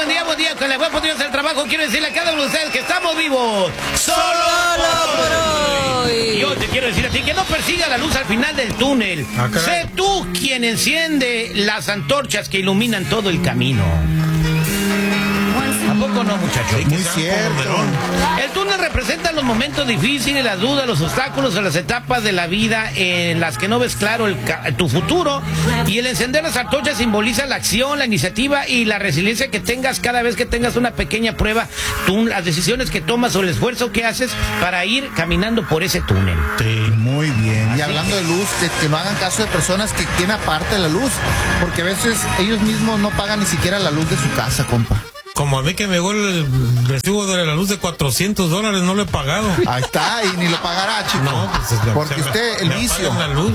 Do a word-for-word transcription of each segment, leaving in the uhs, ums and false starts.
buen día, buen día. Con la buen Dios del trabajo, quiero decirle a cada uno de ustedes que estamos vivos. Solo por hoy. Yo te quiero decir a ti que no persiga la luz al final del túnel. Ah, sé tú quien enciende las antorchas que iluminan todo el camino. ¿A poco no, muchachos? Sí, muy cierto. El túnel representa los momentos difíciles, las dudas, los obstáculos o las etapas de la vida en las que no ves claro el, tu futuro. Y el encender las antorchas simboliza la acción, la iniciativa y la resiliencia que tengas cada vez que tengas una pequeña prueba. Tú, las decisiones que tomas o el esfuerzo que haces para ir caminando por ese túnel. Sí, muy bien. Y hablando de luz, de que no hagan caso de personas que tienen aparte la luz, porque a veces ellos mismos no pagan ni siquiera la luz de su casa, compa. Como a mí que me llegó el recibo de la luz de cuatrocientos dólares, no lo he pagado. Ahí está, y ni lo pagará, chico. No, pues es la, porque o sea, usted, me, el me vicio. La luz.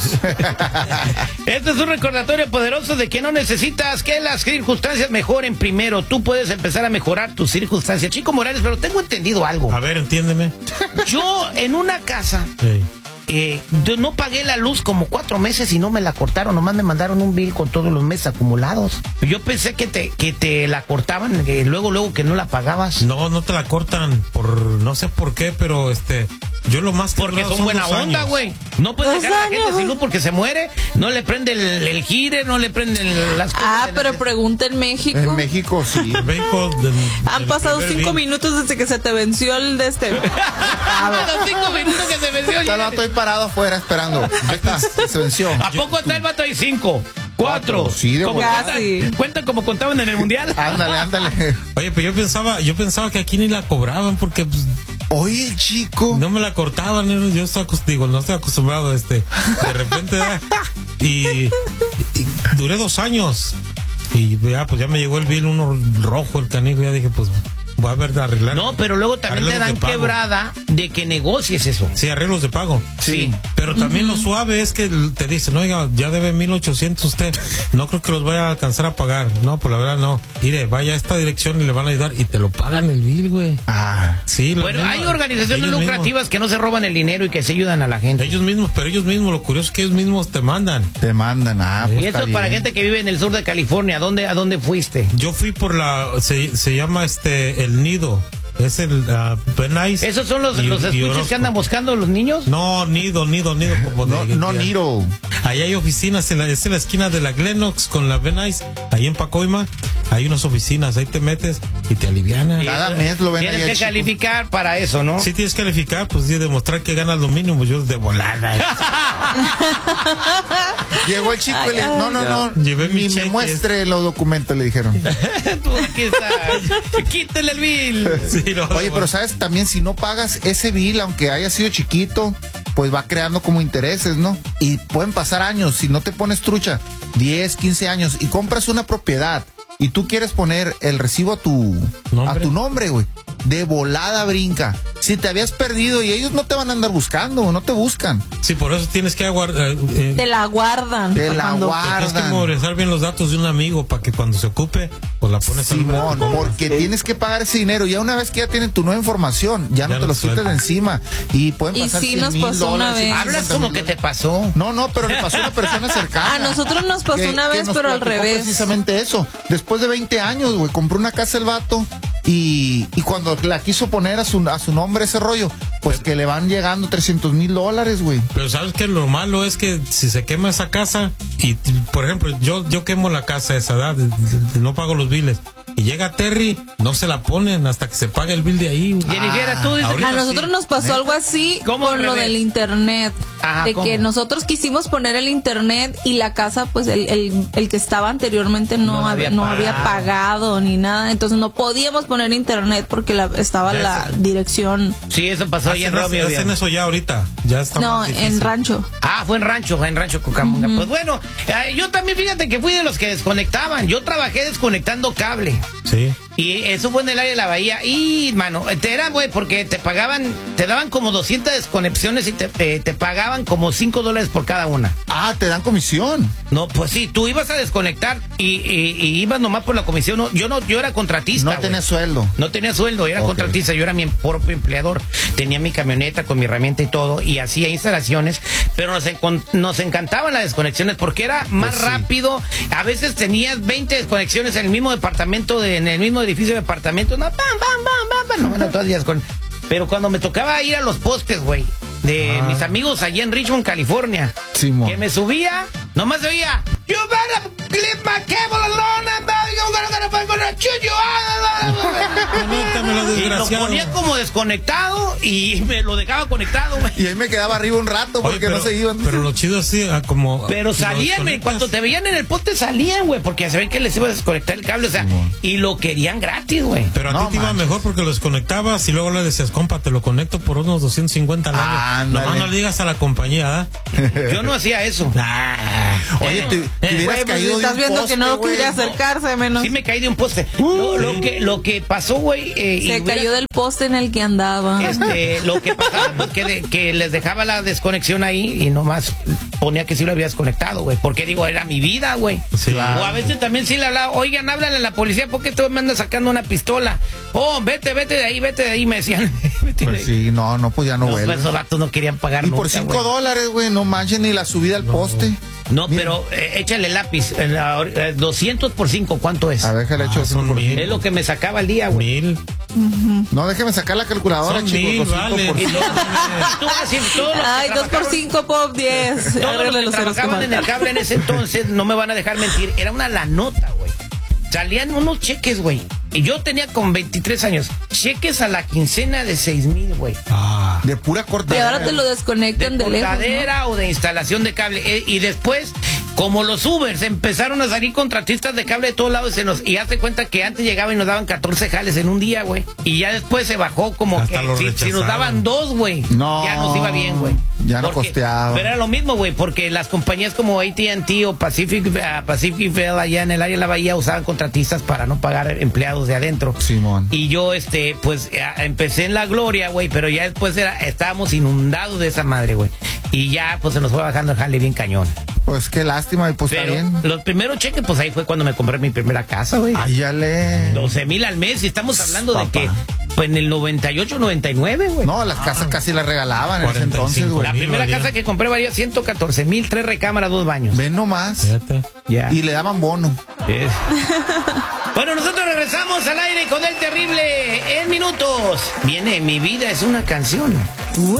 Este es un recordatorio poderoso de que no necesitas que las circunstancias mejoren primero. Tú puedes empezar a mejorar tus circunstancias. Chico Morales, pero tengo entendido algo. A ver, entiéndeme. Yo, en una casa... Sí. Eh, yo no pagué la luz como cuatro meses y no me la cortaron, nomás me mandaron un bill con todos los meses acumulados. Yo pensé que te que te la cortaban, que luego luego que no la pagabas. No, no te la cortan por no sé por qué, pero este yo lo más porque son, son buena onda, güey. No puedes dejar a la gente sin luz porque se muere, no le prende el, el gire, no le prenden las cosas. Ah, pero la... pregunta en México. En México sí. En México de, han de pasado cinco bill. minutos desde que se te venció el de este. Ah, los cinco minutos que se venció. Ya estoy parado afuera esperando. Ahí está, se venció. ¿A poco está el vato ahí? Cinco, cuatro. Cuatro, sí, de como casi. Cuentan, cuentan como contaban en el mundial. Ándale, ándale. Oye, pero yo pensaba, yo pensaba que aquí ni la cobraban porque pues, oye, chico. no me la cortaban, yo estoy digo, no estoy acostumbrado a este. De repente y, y duré dos años. Y ya pues ya me llegó el bill uno rojo, el canijo, ya dije, pues voy a ver de arreglar. No, pero luego también te dan quebrada de que negocies eso. Sí, arreglos de pago. Sí. Pero también uh-huh. lo suave es que te dicen, oiga, ya debe mil ochocientos usted. No creo que los vaya a alcanzar a pagar. No, pues la verdad no. Mire, vaya a esta dirección y le van a ayudar y te lo pagan el bill, güey. Ah. Sí. Bueno, mismos, hay organizaciones lucrativas mismos. que no se roban el dinero y que se ayudan a la gente. Ellos mismos, pero ellos mismos, lo curioso es que ellos mismos te mandan. Te mandan, ah, pues y esto es para gente que vive en el sur de California. ¿A dónde, a dónde fuiste? Yo fui por la, se, se llama este, el Nido. Es el uh, Nice. ¿Esos son los, y, los escuches que andan buscando los niños? No, Nido, Nido, Nido. Como no, de, no de, Nido. Ahí hay oficinas, en la, es en la esquina de la Glenox con la Nice, ahí en Pacoima. Hay unas oficinas, ahí te metes y te alivianan. Cada mes lo ven. Tienes ahí que chico. calificar para eso, ¿no? Sí, tienes que calificar, pues sí, demostrar que ganas lo mínimo. Yo de volada. Llegó el chico y le no, no, no. Llevé mi ni me muestre los documentos, le dijeron. Tú aquí estás. Quítale el bill. Sí, no, oye, pero sabes también, si no pagas ese bill, aunque haya sido chiquito, pues va creando como intereses, ¿no? Y pueden pasar años, si no te pones trucha, diez, quince años, y compras una propiedad, y tú quieres poner el recibo a tu ¿Nombre? a tu nombre, güey. De volada brinca. Si te habías perdido y ellos no te van a andar buscando, no te buscan. Sí, por eso tienes que aguardar. Eh, eh, te la guardan. Te la guardan. Tienes que memorizar bien los datos de un amigo para que cuando se ocupe, pues la pones Simón, al porque sí. tienes que pagar ese dinero. Ya una vez que ya tienen tu nueva información, ya, ya no te los quites de encima. Y pueden pasar y sí nos pasó una vez. Hablas como que te pasó. No, no, pero le pasó a una persona cercana. A nosotros nos pasó que, una vez, pero al revés. Precisamente eso. Después de veinte años, güey, compró una casa el vato. Y, y cuando la quiso poner a su, a su nombre ese rollo, pues que le van llegando trescientos mil dólares, güey. Pero sabes que lo malo es que si se quema esa casa, y por ejemplo, yo, yo quemo la casa a esa edad, no pago los biles. Y llega Terry, no se la ponen hasta que se pague el bill de ahí. Ah, tú dices, a nosotros sí. nos pasó algo así con lo del internet. Ah, de ¿cómo? Que nosotros quisimos poner el internet y la casa, pues el, el, el que estaba anteriormente no, no, había, no había pagado ni nada. Entonces no podíamos poner internet porque la, estaba ya la eso. dirección. Sí, eso pasó ahí en Romeo. Hacen eso ya ahorita. Ya está no, en Rancho. Ah, fue en Rancho, fue en Rancho Cucamonga. Uh-huh. Pues bueno, eh, yo también fíjate que fui de los que desconectaban. Yo trabajé desconectando cable. Sí. Y eso fue en el área de la bahía. Y, mano, te era, güey, porque te pagaban, te daban como doscientas desconexiones y te, te, te pagaban como cinco dólares por cada una. Ah, te dan comisión. No, pues sí, tú ibas a desconectar y, y, y ibas nomás por la comisión. No, yo no, yo era contratista. No tenía sueldo. No tenía sueldo, era okay. contratista, yo era mi propio empleador. Tenía mi camioneta con mi herramienta y todo, y hacía instalaciones, pero nos, encon- nos encantaban las desconexiones porque era más Pues sí. rápido. A veces tenías veinte desconexiones en el mismo departamento, de, en el mismo edificio de departamentos. No, pam, pam, pam, pam, pam. No, bueno, todas las con... Pero cuando me tocaba ir a los postes, güey, de Ah. mis amigos allá en Richmond, California, Simón. que me subía, nomás se oía, you better clip my cable alone, I'm gonna, gonna shoot you. Conéctamelo, Y lo desgraciado. ponía como desconectado y me lo dejaba conectado, güey. Y ahí me quedaba arriba un rato porque Oye, pero, no se iban. pero lo chido así, ah, como. Pero si lo salían, güey, desconectas- cuando te veían en el poste salían, güey, porque se ven que les iba a desconectar el cable, o sea, Simón. y lo querían gratis, güey. Pero a No ti te iba manches. mejor porque lo desconectabas y luego le decías, compa, te lo conecto por unos doscientos cincuenta al año. Ándale. Nomás no le digas a la compañía, ¿eh? Yo no hacía eso. Oye, te, te hubieras Güey, pues, caído de estás un viendo poste, que no güey. quería acercarse, menos. Sí me caí de un poste. Lo, lo que, lo que pasó, güey, eh, y Se hubiera- cayó del poste en el que andaba. Este, lo que pasaba, pues, que, de- que les dejaba la desconexión ahí y nomás ponía que sí lo había desconectado, güey. Porque digo, era mi vida, güey. Sí. O a veces también sí le hablaba, oigan, háblale a la policía porque este me anda sacando una pistola. Oh, vete, vete de ahí, vete de ahí, me decían. Vete de Pues ahí. sí, no, no, pues ya no No, vuelve. pues, esos vatos no querían pagar Y nunca, por cinco güey. dólares, güey, no manches ni la subida al poste. No, Mira. pero eh, échale lápiz. En la- eh, doscientos por cinco, ¿cuánto es? A ver, déjale Ah, hecho son mil. Es lo que me sacaba al día, güey. Mil. No, déjeme sacar la calculadora, Son chicos. mil, los cinco vale. por Y cinco. luego, tú vas a decir, todos los que Ay, dos por trabajaron- cinco, pop, diez. Todos los Arregle que los ceros trabajaban que en el faltan. cable en ese entonces, no me van a dejar mentir, era una la nota, güey. Salían unos cheques, güey. Y yo tenía con veintitrés años. Cheques a la quincena de seis mil, güey. Ah. De pura Y cortadera. ahora te lo De desconectan de, lejos. ¿no? cortadera o de instalación de cable. Eh, y después, como los Ubers, empezaron a salir contratistas de cable de todos lados. Se nos, y hazte cuenta que antes llegaban y nos daban catorce jales en un día, güey. Y ya después se bajó como Hasta que lo si, si nos rechazaron. daban dos, güey. No, ya nos iba bien, güey. ya no Porque- costeaba. Pero era lo mismo, güey, porque las compañías como A T and T o Pacific, uh, Pacific Bell allá en el área de la bahía usaban contratistas para no pagar empleados de adentro. Simón. Y yo, este, pues, eh, empecé en la gloria, güey, pero ya después era, estábamos inundados de esa madre, güey. Y ya, pues, se nos fue bajando el jale bien cañón. Pues qué lástima, y pues Pero está bien. los primeros cheques, pues, ahí fue cuando me compré mi primera casa, güey. Ay, ya le. doce mil al mes, y estamos hablando Papá. de que, pues, en el noventa y ocho, noventa y nueve, güey. No, las casas casi las regalaban en ese cuarenta y entonces, cinco güey. La mil primera valía. casa que compré valía ciento catorce mil, tres recámaras, dos baños. Ven nomás. Fíjate. Ya. Y le daban bono. Es. Bueno, nosotros regresamos al aire con el terrible en minutos. Viene Mi vida es una canción.